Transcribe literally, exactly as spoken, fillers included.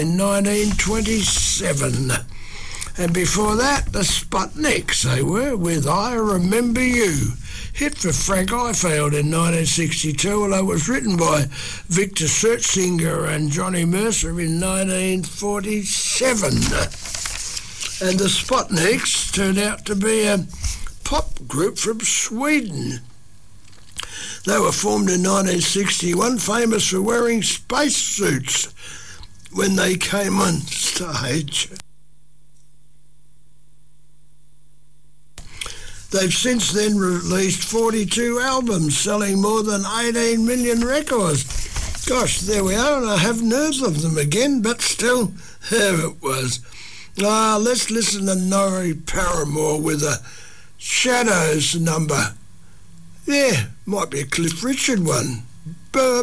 in nineteen twenty-seven. And before that, the Sputniks, they were, with I Remember You. Hit for Frank Ifield in nineteen sixty-two, although it was written by Victor Scherzinger and Johnny Mercer in nineteen forty-seven. And the Sputniks turned out to be a pop group from Sweden. They were formed in nineteen sixty-one, famous for wearing spacesuits when they came on stage. They've since then released forty-two albums, selling more than eighteen million records. Gosh, there we are, and I haven't heard of them again, but still, there it was. Ah, let's listen to Norrie Paramore with a Shadows number. Yeah, might be a Cliff Richard one.